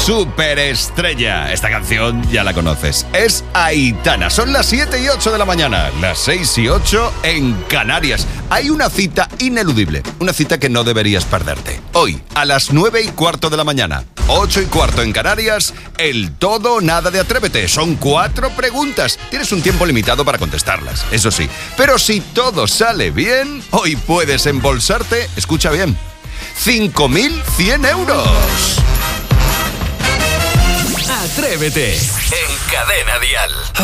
superestrella. Esta canción ya la conoces. Es Aitana. Son las 7 y 8 de la mañana, las 6 y 8 en Canarias. Hay una cita ineludible, una cita que no deberías perderte. Hoy, a las 9 y cuarto de la mañana, 8 y cuarto en Canarias, el todo o nada de Atrévete. Son 4 preguntas. Tienes un tiempo limitado para contestarlas, eso sí. Pero si todo sale bien, hoy puedes embolsarte, escucha bien, 5.100 euros. Atrévete en Cadena Dial.